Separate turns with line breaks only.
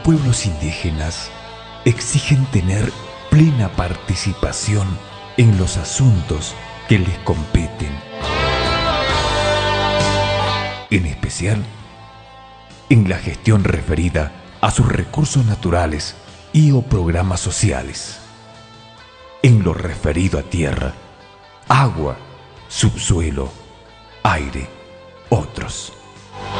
pueblos indígenas exigen tener plena participación en los asuntos que les competen, en especial en la gestión referida a sus recursos naturales y o programas sociales, en lo referido a tierra, agua, subsuelo, aire, otros.